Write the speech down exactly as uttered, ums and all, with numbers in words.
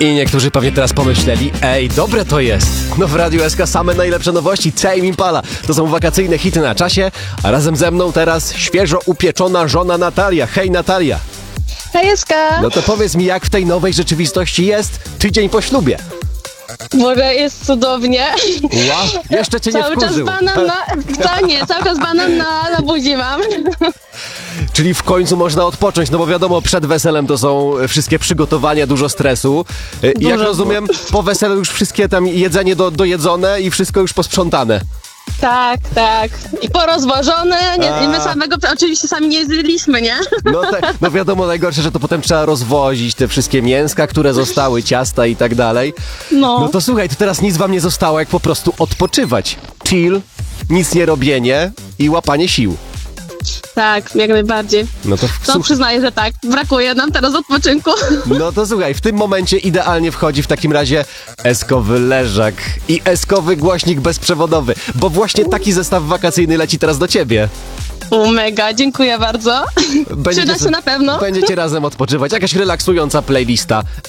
I niektórzy pewnie teraz pomyśleli, ej, dobre to jest. No w Radiu S K same najlepsze nowości, Tame Impala. To są wakacyjne hity na czasie, a razem ze mną teraz świeżo upieczona żona Natalia. Hej Natalia. Hej S K. No to powiedz mi, jak w tej nowej rzeczywistości jest tydzień po ślubie? Może jest cudownie. Wow, jeszcze cię nie Cały czas wkurzył. banan na... Ta, nie, cały czas banan na, na buzi mam. Czyli w końcu można odpocząć, no bo wiadomo, przed weselem to są wszystkie przygotowania, dużo stresu. Jak Dużo. rozumiem, po weselu już wszystkie tam jedzenie do, dojedzone i wszystko już posprzątane. Tak, tak. I porozwożone. Nie, A. I my samego oczywiście sami nie zjedliśmy, nie? No, te, no wiadomo, najgorsze, że to potem trzeba rozwozić te wszystkie mięska, które zostały, ciasta i tak dalej. No. No to słuchaj, to teraz nic wam nie zostało, jak po prostu odpoczywać. Chill, nic nie robienie i łapanie sił. Tak, jak najbardziej. No to, To słuch- przyznaję, że tak. Brakuje nam teraz odpoczynku. no to słuchaj, w tym momencie idealnie wchodzi w takim razie eskowy leżak i eskowy głośnik bezprzewodowy, bo właśnie taki zestaw wakacyjny leci teraz do ciebie. O, mega, dziękuję bardzo. Przyda się so- na pewno. Będziecie razem odpoczywać. Jakaś relaksująca playlista